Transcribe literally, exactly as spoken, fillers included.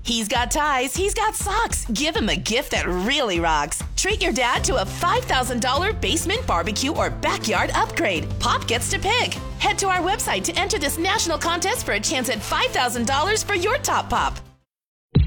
He's got ties, he's got socks. Give him a gift that really rocks. Treat your dad to a five thousand dollars basement barbecue or backyard upgrade. Pop gets to pick. Head to our website to enter this national contest for a chance at five thousand dollars for your top pop.